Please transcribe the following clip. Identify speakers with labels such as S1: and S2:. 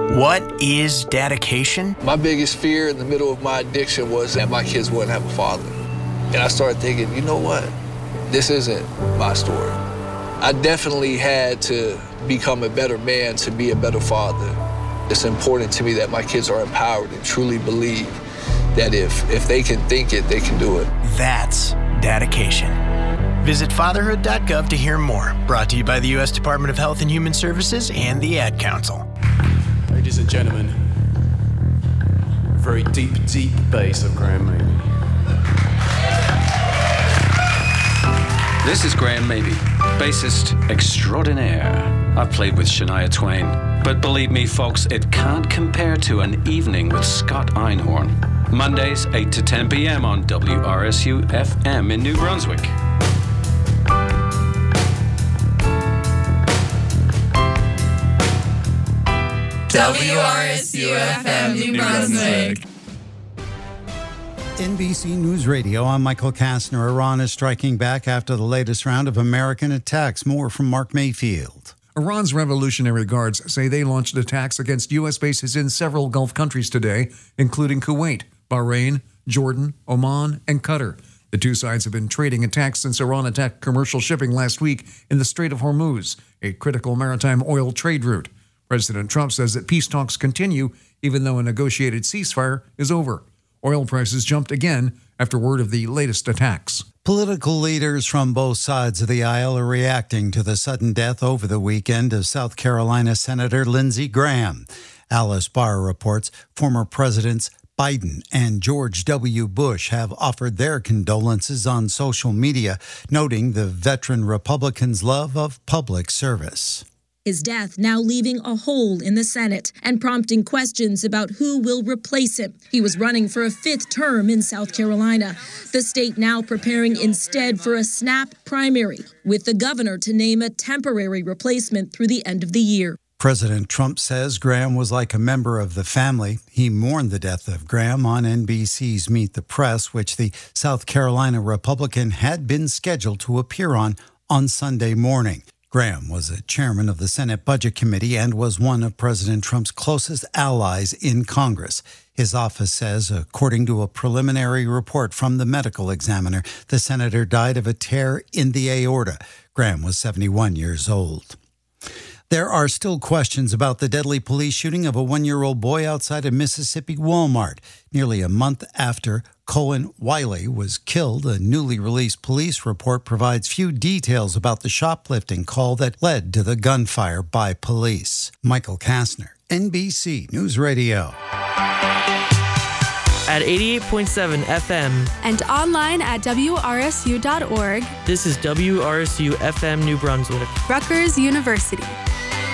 S1: What is dedication?
S2: My biggest fear in the middle of my addiction was that my kids wouldn't have a father. And I started thinking, you know what? This isn't my story. I definitely had to become a better man to be a better father. It's important to me that my kids are empowered and truly believe that if they can think it, they can do it.
S1: That's dedication. Visit fatherhood.gov to hear more. Brought to you by the U.S. Department of Health and Human Services and the Ad Council.
S3: Ladies and gentlemen, very deep, deep bass of Graham Maby.
S4: This is Graham Maby, bassist extraordinaire. I've played with Shania Twain, but believe me, folks, it can't compare to an evening with Scott Einhorn. Mondays, 8 to 10 p.m. on WRSU FM in New Brunswick.
S5: WRSU FM New Brunswick.
S6: NBC News Radio, I'm Michael Kastner. Iran is striking back after the latest round of American attacks. More from Mark Mayfield.
S7: Iran's Revolutionary Guards say they launched attacks against U.S. bases in several Gulf countries today, including Kuwait, Bahrain, Jordan, Oman, and Qatar. The two sides have been trading attacks since Iran attacked commercial shipping last week in the Strait of Hormuz, a critical maritime oil trade route. President Trump says that peace talks continue even though a negotiated ceasefire is over. Oil prices jumped again after word of the latest attacks.
S6: Political leaders from both sides of the aisle are reacting to the sudden death over the weekend of South Carolina Senator Lindsey Graham. Alice Barr reports former Presidents Biden and George W. Bush have offered their condolences on social media, noting the veteran Republican's love of public service.
S8: His death now leaving a hole in the Senate and prompting questions about who will replace him. He was running for a fifth term in South Carolina. The state now preparing instead for a snap primary, with the governor to name a temporary replacement through the end of the year.
S6: President Trump says Graham was like a member of the family. He mourned the death of Graham on NBC's Meet the Press, which the South Carolina Republican had been scheduled to appear on Sunday morning. Graham was a chairman of the Senate Budget Committee and was one of President Trump's closest allies in Congress. His office says, according to a preliminary report from the medical examiner, the senator died of a tear in the aorta. Graham was 71 years old. There are still questions about the deadly police shooting of a 1-year-old boy outside a Mississippi Walmart. Nearly a month after Cohen Wiley was killed, a newly released police report provides few details about the shoplifting call that led to the gunfire by police. Michael Kastner, NBC News Radio.
S9: At 88.7 FM
S10: and online at WRSU.org.
S9: This is WRSU FM New Brunswick,
S10: Rutgers University.